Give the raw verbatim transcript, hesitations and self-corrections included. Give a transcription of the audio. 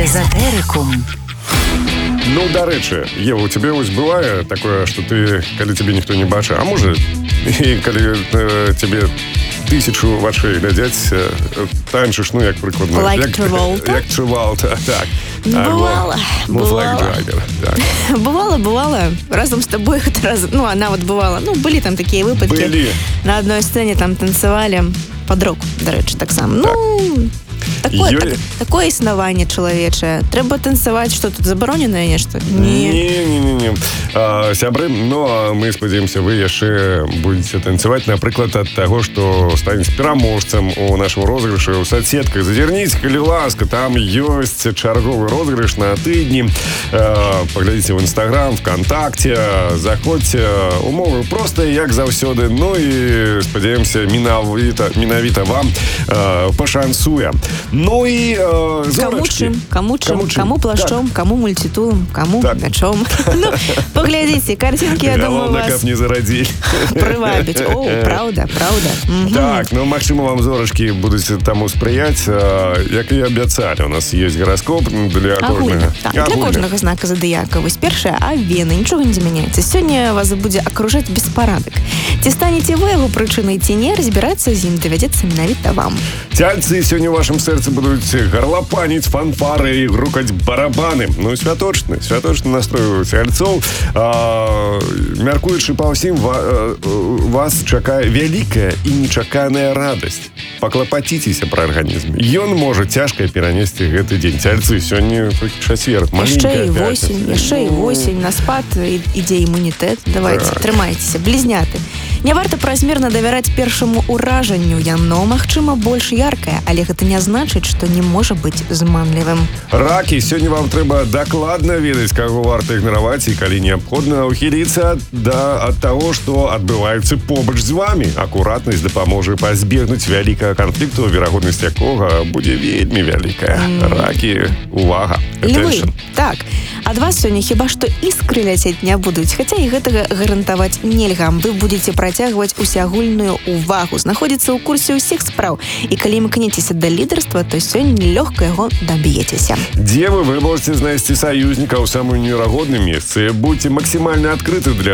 Эзотерикум. Ну, дарэчы, Ева, у тебя вось бывае такое, што ты, калі тебе ніхто не бачыць, а можа, і калі э, тебе тысячу вачэй глядзяць, э, танчыш, ну, як прыкладна. Like як, Travolta? Як Travolta, так. Бывала, бывала. Так. Бывала, бывала. Разом с тобой хоть раз, ну, она вот бывала. Ну, были там такие выпадки. Были. На одной сцене там танцевали под рок, до речі, так само. Так. Ну, такое, Ёй... так, такое існаванне чалавечае. Трэба танцаваць, што тут забароненае нешта? Не. Не-не-не. А, сябры, ну, а мы спадзяемся, вы яшчэ будете танцевать, напрыклад, ад таго, што станеце пераможцам у нашого розыгрышу ў соцсетках. Зазірніце, калі ласка, там ёсць чарговы розыгрыш на тыдні. А, паглядзіце в Инстаграм, ВКонтакте, заходзьце. Умовы простыя, як заўсёды. Ну і спадзяемся, менавіта, менавіта вам а, пашансуе. Ну і а, зорачкі. Кому чым, кому чым, кому плашчом, так. Кому мультитулом, кому так. Мячом. Ну, поглядзіце, картинки, я думаю, вас... каб не зарадзілі. Прывабіць. О, правда, правда. Так, ну, магчыма, вам зорачкі будуць таму спрыяць. Як і абяцалі, у нас есть гороскоп для кожнага. Так, для кожнага знака зодыяка. Вось першая, авены, нічога не змяняецца. Сёння вас будзе акружаць беспарадак. Ці станеце вы яго прычынай ці не, разбірацца з ім давядзецца менавіта вам. Цяльцы, сёння ў вашым сэрцы будуць гарлапаніць фанфары і грукаць барабаны. Ну, святочны, святочны настрой цяльцоў. Мяркуючы па ўсім, ва, вас чакае вялікая і нечаканая радасць. Паклапаціцеся пра арганізм. Ён можа цяжка перанесці гэты дзень. Цяльцы, сёння чацвер. Яшчэ і восень, яшчэ і восень. На спад ідзе імунітэт. Давайте, так. Трымайцеся. Блізняты. Не варта празмерна давяраць першаму ўражанню. Яно, магчыма, больш яркае, але гэта не значыць, што не можа быць зманлівым. Ракі, сёння вам трэба дакладна ведаць, каго варта ігнараваць і калі неабходна ухіліцца да, ад таго, што адбываецца побач з вамі. Акуратнасць дапаможа пазбегнуць вялікага канфлікту, верагоднасць якога будзе вельмі вялікая. Mm. Ракі, увага. Львы, так. Ад вас сёння хіба што іскры ляцець не будуць, хаця і гэтага гарантаваць нельга. Вы будзеце працягваць усеагульную увагу, знаходзіцца ў курсе ўсіх спраў. І калі імкнецеся да лідарства, то сёння лёгка яго даб'ецеся. Дзе вы, вы можете знайсці саюзніка ў самым неверагодным месцы. Будьце максімальна адкрыты для